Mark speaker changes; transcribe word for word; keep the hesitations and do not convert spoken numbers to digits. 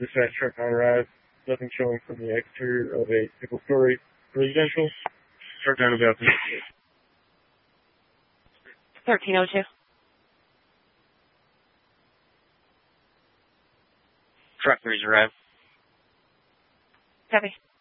Speaker 1: Dispatch truck on arrive. Nothing showing from the exterior of a single-story residential. Start down about this.
Speaker 2: thirteen oh two.
Speaker 3: Truck three's arrived.
Speaker 2: Copy.